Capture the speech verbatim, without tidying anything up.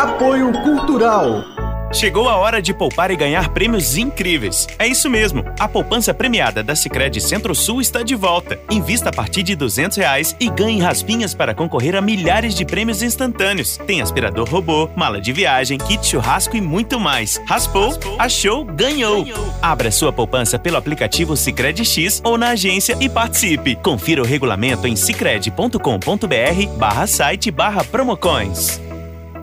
Apoio Cultural. Chegou a hora de poupar e ganhar prêmios incríveis. É isso mesmo, a poupança premiada da Sicredi Centro-Sul está de volta. Invista a partir de duzentos reais e ganhe raspinhas para concorrer a milhares de prêmios instantâneos. Tem aspirador robô, mala de viagem, kit churrasco e muito mais. Raspou, Raspou. achou, ganhou. ganhou. Abra sua poupança pelo aplicativo Sicredi X ou na agência e participe. Confira o regulamento em sicredi ponto com ponto br barra site barra promocoins.